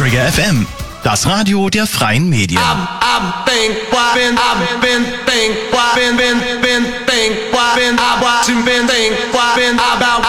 Trigger FM, das Radio der freien Medien. I've been thinking about